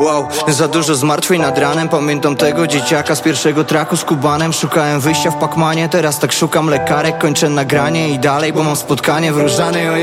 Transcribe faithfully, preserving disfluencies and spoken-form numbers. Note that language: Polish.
Wow, za dużo zmartwień nad ranem. Pamiętam tego dzieciaka z pierwszego traku z Kubanem. Szukałem wyjścia w Pacmanie, teraz tak szukam lekarek. Kończę nagranie i dalej, bo mam spotkanie w Różanej.